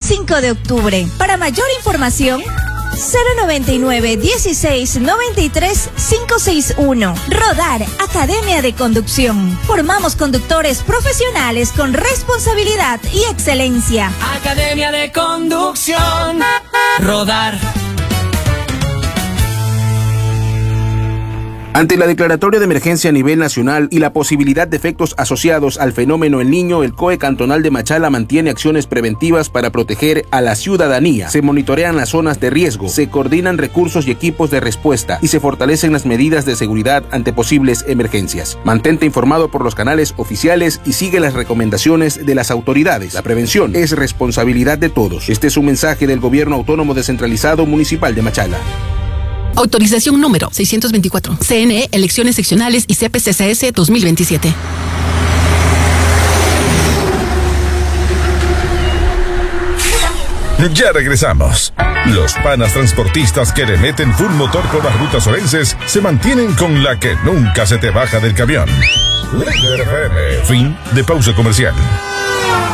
5 de octubre. Para mayor información, 099 16 93 561. Rodar, Academia de Conducción. Formamos conductores profesionales con responsabilidad y excelencia. Academia de Conducción. Rodar. Ante la declaratoria de emergencia a nivel nacional y la posibilidad de efectos asociados al fenómeno El Niño, el COE cantonal de Machala mantiene acciones preventivas para proteger a la ciudadanía. Se monitorean las zonas de riesgo, se coordinan recursos y equipos de respuesta y se fortalecen las medidas de seguridad ante posibles emergencias. Mantente informado por los canales oficiales y sigue las recomendaciones de las autoridades. La prevención es responsabilidad de todos. Este es un mensaje del Gobierno Autónomo Descentralizado Municipal de Machala. Autorización número 624. CNE, Elecciones Seccionales y CPCCS 2027. Ya regresamos. Los panas transportistas que le meten full motor por las rutas orenses se mantienen con la que nunca se te baja del camión. Líder FM. Fin de pausa comercial.